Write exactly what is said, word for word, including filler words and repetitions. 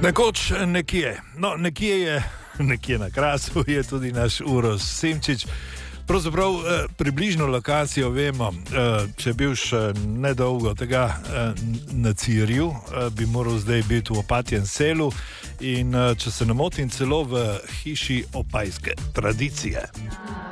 Nekoč nekje, no nekje je, nekje na Krasu je tudi naš Uroš Simčič. Pravzaprav eh, približno lokacijo vemo, eh, če je bil še nedolgo tega eh, na Cirju, eh, bi moral zdaj biti v Opatjem selu in eh, če se ne motim, celo v hiši opajske tradicije.